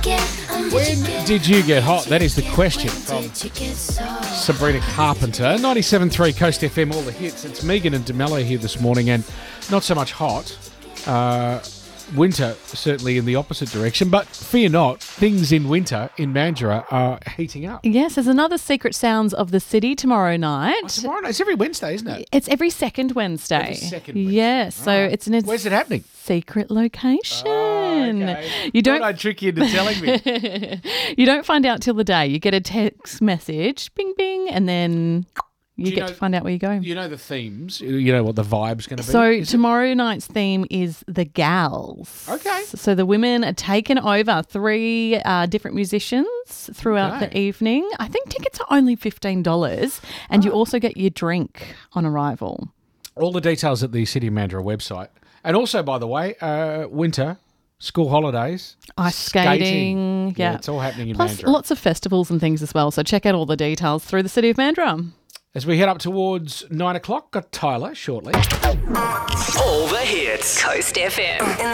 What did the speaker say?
When did you get hot? That is the question from Sabrina Carpenter. 97.3 Coast FM, all the hits. It's Megan and DeMello here this morning, and not so much hot. Winter certainly in the opposite direction, but fear not, things in winter in Mandurah are heating up. Yes, there's another Secret Sounds of the City tomorrow night. Oh, tomorrow night. It's every Wednesday, isn't it? It's every second Wednesday. Every second Wednesday. Yes, so Right. it's in a Where's it happening? secret location. Okay. You don't Thought I'd trick you into telling me. You don't find out till the day. You get a text message, bing bing, and then you you get know- to find out where you're going. You know the themes. You know what the vibe's going to be. So Is it? tomorrow night's theme is the gals. Okay. So the women are taking over 3 different musicians throughout the Okay. evening. I think tickets are only $15, and you also get your drink on arrival. All the details at the City of Mandurah website. And also, by the way, winter, school holidays, Ice skating. Yeah. it's all happening in Plus Mandurah. lots of festivals and things as well. So check out all the details through the City of Mandurah. As we head up towards 9 o'clock, got Tyler shortly. All the hits. Coast FM.